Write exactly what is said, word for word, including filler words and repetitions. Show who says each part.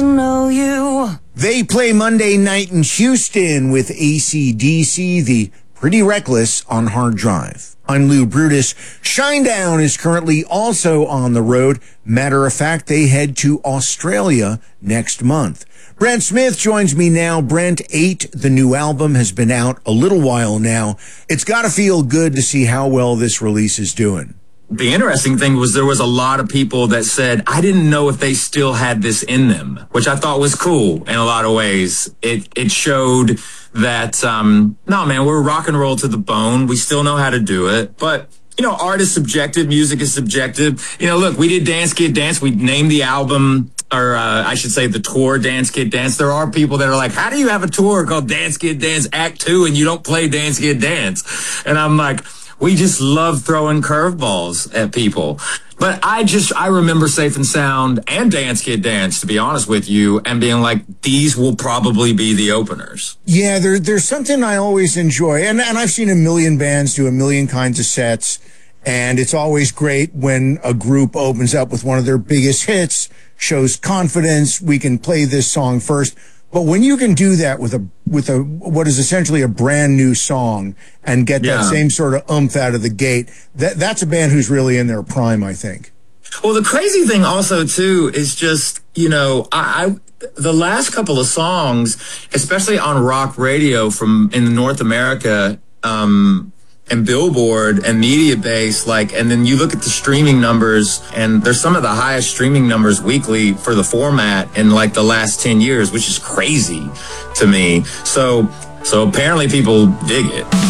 Speaker 1: to know you.
Speaker 2: They play Monday night in Houston with A C D C, the Pretty Reckless on Hard Drive. I'm Lou Brutus. Shinedown is currently also on the road. Matter of fact, they head to Australia next month. Brent Smith joins me now. Brent, eight, the new album, has been out a little while now. It's got to feel good to see how well this release is doing.
Speaker 3: The interesting thing was there was a lot of people that said, I didn't know if they still had this in them, which I thought was cool in a lot of ways. It it showed that, um, no, man, we're rock and roll to the bone. We still know how to do it. But, you know, art is subjective. Music is subjective. You know, look, we did Dance Kid Dance. We named the album, or uh, I should say the tour, Dance Kid Dance. There are people that are like, how do you have a tour called Dance Kid Dance Act two and you don't play Dance Kid Dance? And I'm like, we just love throwing curveballs at people. But I just, I remember Safe and Sound and Dance Kid Dance, to be honest with you, and being like, these will probably be the openers.
Speaker 2: Yeah, there, there's something I always enjoy. And, and I've seen a million bands do a million kinds of sets. And it's always great when a group opens up with one of their biggest hits, shows confidence, we can play this song first. But when you can do that with a with a what is essentially a brand new song and get
Speaker 3: Yeah.
Speaker 2: that same sort of oomph out of the gate, that that's a band who's really in their prime, I think.
Speaker 3: Well, the crazy thing also, too, is just, you know, I, I the last couple of songs, especially on rock radio from in North America, um, and Billboard and Media Base, like, and then you look at the streaming numbers, and there's some of the highest streaming numbers weekly for the format in like the last ten years, which is crazy to me. So, so apparently people dig it.